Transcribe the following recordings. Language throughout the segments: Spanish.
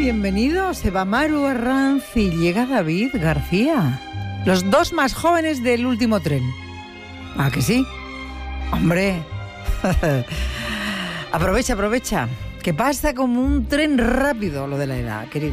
bienvenidos. Se va Maru Arranz y llega David García. Los dos más jóvenes del último tren. ¿Ah, que sí? Hombre. Aprovecha. Que pasa como un tren rápido lo de la edad, querido.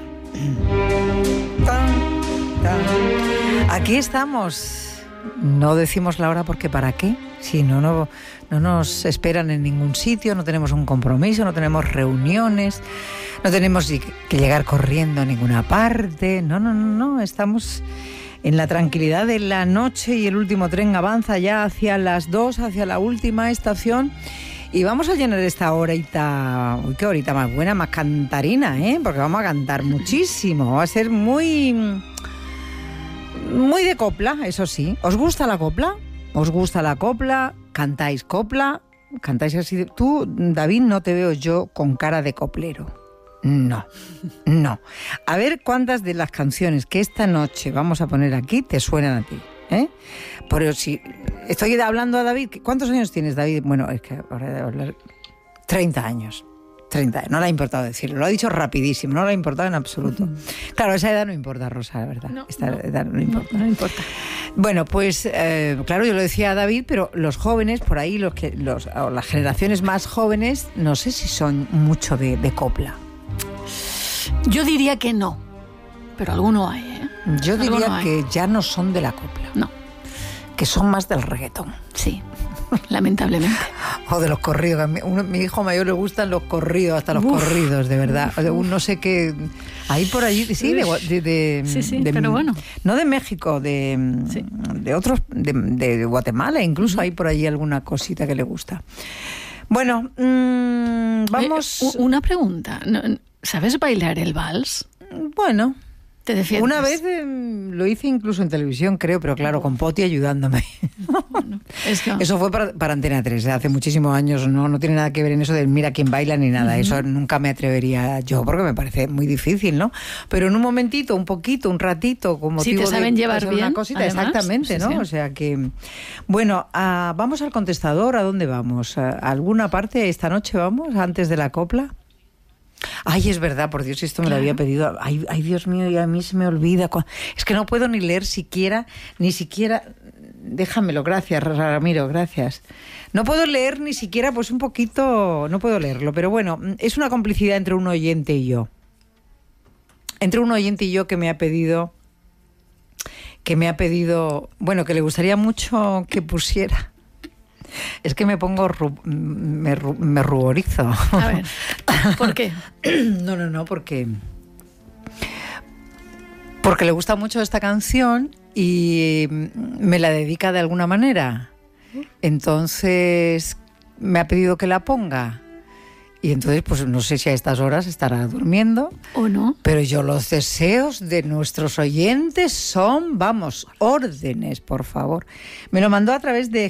Aquí estamos. No decimos la hora porque ¿para qué? Si no nos esperan en ningún sitio, no tenemos un compromiso, no tenemos reuniones, no tenemos que llegar corriendo a ninguna parte. No, estamos en la tranquilidad de la noche y el último tren avanza ya hacia las 2, hacia la última estación. Y vamos a llenar esta horita, uy, qué horita más buena, más cantarina, porque vamos a cantar muchísimo, va a ser muy de copla, eso sí. ¿Os gusta la copla? ¿Os gusta la copla? ¿Cantáis copla? ¿Cantáis así? Tú, David, no te veo yo con cara de coplero. No. A ver cuántas de las canciones que esta noche vamos a poner aquí te suenan a ti, Pero si estoy hablando a David, ¿cuántos años tienes, David? Bueno, es que ahora de hablar 30 años. No le ha importado decirlo, lo ha dicho rapidísimo, no le ha importado en absoluto. Claro, esa edad no importa, Rosa, la verdad. Edad no importa. No importa. Bueno, pues claro, yo lo decía a David, pero los jóvenes, por ahí, o las generaciones más jóvenes, no sé si son mucho de copla. Yo diría que no, pero alguno hay, Yo diría que ya no son de la copla. No. Que son más del reggaetón. Sí, lamentablemente. O de los corridos. A mi hijo mayor le gustan los corridos, hasta los corridos, de verdad. O sea, no sé qué. Ahí por allí, sí, sí, pero bueno. No de México, de otros, de Guatemala, incluso hay por allí alguna cosita que le gusta. Bueno, vamos. Una pregunta. ¿Sabes bailar el vals? Bueno. ¿Te defiendes? Una vez lo hice incluso en televisión, creo, pero claro, con Poti ayudándome. Bueno, eso fue para Antena 3, hace muchísimos años. No tiene nada que ver en eso de mira quién baila ni nada. Eso nunca me atrevería yo, porque me parece muy difícil, ¿no? Pero en un momentito, un poquito, un ratito, como si te saben llevar bien, una cosita, además, exactamente, ¿no? Sí. O sea que, bueno, vamos al contestador. ¿A dónde vamos? ¿A alguna parte esta noche vamos, antes de la copla? Ay, es verdad, por Dios, esto me lo había pedido. Ay, Dios mío, y a mí se me olvida. Es que no puedo ni leer ni siquiera... Déjamelo, gracias, Ramiro, gracias. No puedo leer ni siquiera, pues un poquito... No puedo leerlo, pero bueno, es una complicidad entre un oyente y yo. Entre un oyente y yo que me ha pedido... Bueno, que le gustaría mucho que pusiera... Es que me pongo... me ruborizo. A ver, ¿por qué? No, porque le gusta mucho esta canción y me la dedica de alguna manera. Entonces me ha pedido que la ponga. Y entonces, pues no sé si a estas horas estará durmiendo. ¿O no? Pero los deseos de nuestros oyentes son, órdenes, por favor. Me lo mandó a través de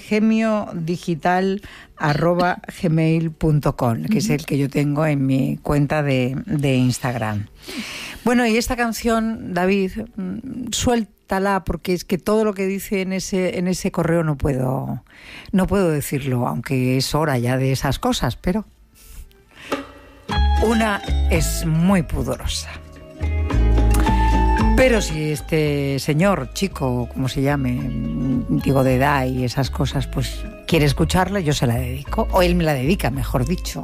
gemiodigital@gmail.com, que es el que yo tengo en mi cuenta de Instagram. Bueno, y esta canción, David, suéltala, porque es que todo lo que dice en ese correo no puedo decirlo, aunque es hora ya de esas cosas, pero... Una es muy pudorosa. Pero si este señor, chico, como se llame, digo de edad y esas cosas, pues quiere escucharla, yo se la dedico. O él me la dedica, mejor dicho.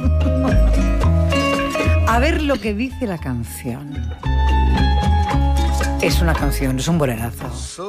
A ver lo que dice la canción. Es una canción, es un bolerazo.